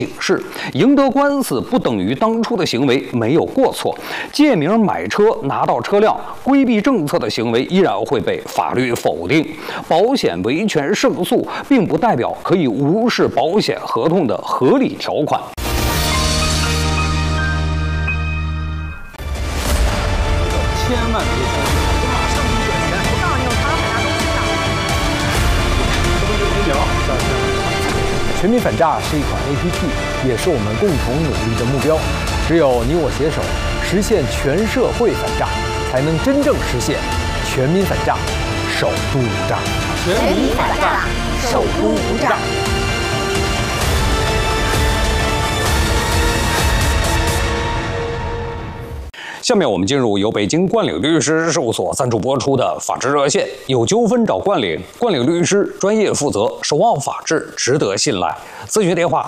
示，赢得官司不等于当初的行为没有过错，借名买车拿到车辆，规避政策的行为依然会被法律否定。保险维权胜诉，并不代表可以无视保险合同的合理条款。 千万别相信，我马上给你转钱。 我告诉你，我藏了很大东西呢。 全民反诈是一款 APP， 也是我们共同努力的目标。只有你我携手，实现全社会反诈，才能真正实现全民反诈，首都无诈。 全民反诈，首都无诈。 下面我们进入由北京冠岭律师事务所赞助播出的法治热线，有纠纷找冠岭，冠岭律师专业负责，守望法治，值得信赖。咨询电话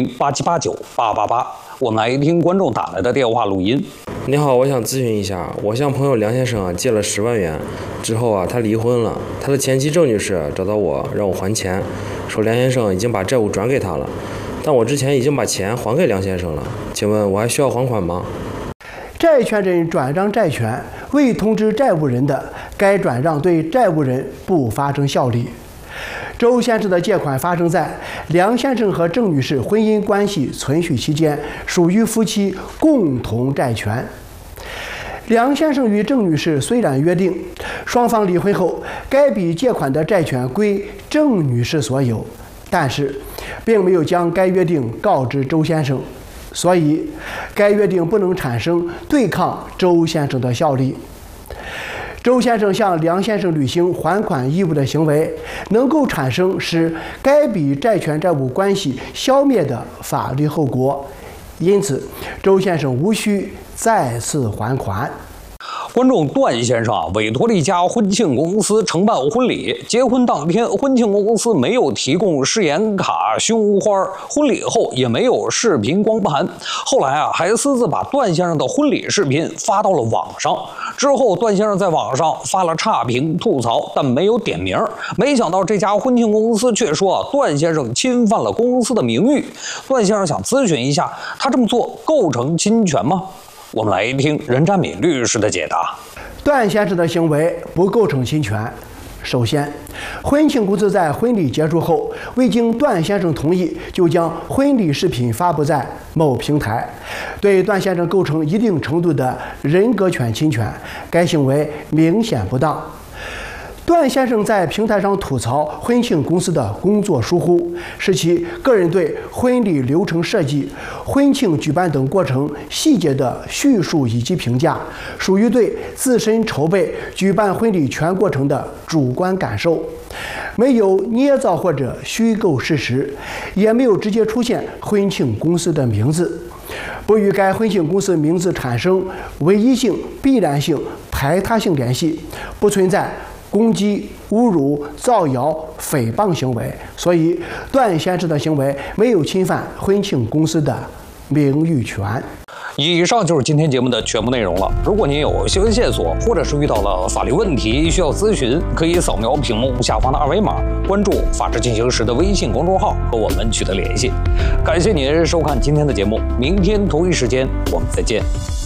400-8789-888。我们来听观众打来的电话录音。 你好，我想咨询一下，我向朋友梁先生借了10万元，之后他离婚了，他的前妻郑女士找到我让我还钱，说梁先生已经把债务转给他了，但我之前已经把钱还给梁先生了，请问我还需要还款吗？ 债权人转让债权未通知债务人的，该转让对债务人不发生效力。周先生的借款发生在梁先生和郑女士婚姻关系存续期间，属于夫妻共同债权。梁先生与郑女士虽然约定双方离婚后该笔借款的债权归郑女士所有，但是并没有将该约定告知周先生，所以该约定不能产生对抗周先生的效力。周先生向梁先生履行还款义务的行为，能够产生使该笔债权债务关系消灭的法律后果，因此周先生无需再次还款。 观众段先生委托了一家婚庆公司承办婚礼，结婚当天婚庆公司没有提供誓言卡、胸花，婚礼后也没有视频光盘。后来还私自把段先生的婚礼视频发到了网上。之后段先生在网上发了差评吐槽，但没有点名。没想到这家婚庆公司却说段先生侵犯了公司的名誉。段先生想咨询一下，他这么做构成侵权吗？我们来听任占敏律师的解答。 段先生的行为不构成侵权。首先，婚庆公司在婚礼结束后，未经段先生同意就将婚礼视频发布在某平台，对段先生构成一定程度的人格权侵权，该行为明显不当。段先生在平台上吐槽婚庆公司的工作疏忽，是其个人对婚礼流程设计、婚庆举办等过程细节的叙述以及评价，属于对自身筹备、举办婚礼全过程的主观感受，没有捏造或者虚构事实，也没有直接出现婚庆公司的名字，不与该婚庆公司名字产生唯一性、必然性、排他性联系，不存在攻击、侮辱、造谣、诽谤行为，所以段先生的行为没有侵犯婚庆公司的名誉权。 以上就是今天节目的全部内容了。如果您有新闻线索，或者是遇到了法律问题需要咨询，可以扫描屏幕下方的2维码，关注“法治进行时”的微信公众号和我们取得联系。感谢您收看今天的节目，明天同一时间我们再见。